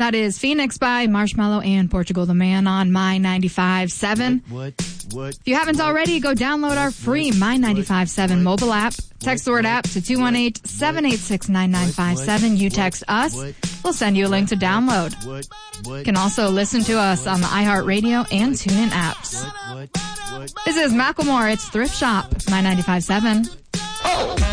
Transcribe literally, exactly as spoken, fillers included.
That is Phoenix by Marshmello and Portugal the Man on My ninety-five point seven. What, what, If you haven't already, go download our free My ninety-five point seven mobile app. Text the word app to two one eight, seven eight six, nine nine five seven. You text us. We'll send you a link to download. You can also listen to us on the iHeartRadio and TuneIn apps. This is Macklemore. It's Thrift Shop, My ninety-five point seven.